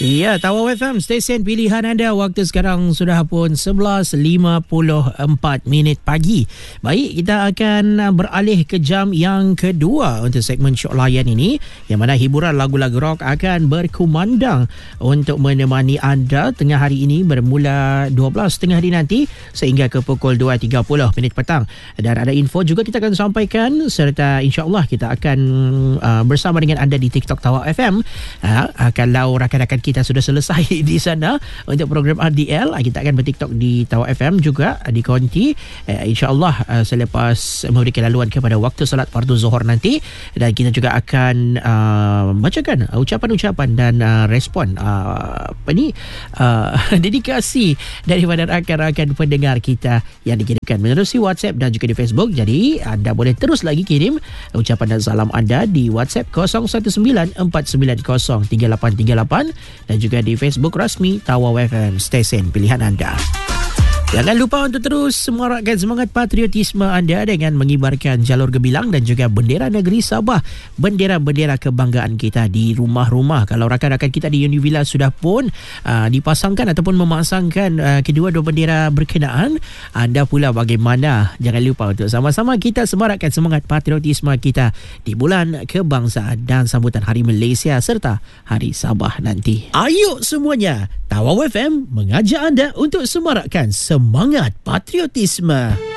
Ya, Tawau FM, stesen pilihan anda. Waktu sekarang sudah pun 11.54 pagi. Baik, kita akan beralih ke jam yang kedua untuk segmen Syok Layan ini, yang mana hiburan lagu-lagu rock akan berkumandang untuk menemani anda tengah hari ini bermula 12.30 hari nanti sehingga ke pukul 2.30 petang. Dan ada info juga kita akan sampaikan, serta insya-Allah kita akan bersama dengan anda di TikTok Tawau FM. Kalau rakan-rakan kita sudah selesai di sana untuk program RDL, kita akan bertiktok di Tawau FM juga di Konti, insya-Allah selepas memberikan laluan kepada waktu solat fardu Zuhur nanti. Dan kita juga akan bacakan ucapan-ucapan dan respon dedikasi daripada rakan-rakan pendengar kita yang dikirimkan menerusi WhatsApp dan juga di Facebook. Jadi anda boleh terus lagi kirim ucapan dan salam anda di WhatsApp 0194903838 dan juga di Facebook rasmi Tawau FM, stesen pilihan anda. Jangan lupa untuk terus semarakkan semangat patriotisme anda dengan mengibarkan jalur gemilang dan juga bendera negeri Sabah, bendera-bendera kebanggaan kita di rumah-rumah. Kalau rakan-rakan kita di Univilla sudah pun dipasangkan ataupun memasangkan kedua-dua bendera berkenaan, anda pula bagaimana? Jangan lupa untuk sama-sama kita semarakkan semangat patriotisme kita di bulan kebangsaan dan sambutan Hari Malaysia serta Hari Sabah nanti. Ayo semuanya, Tawau FM mengajak anda untuk semarakkan semangat patriotisme.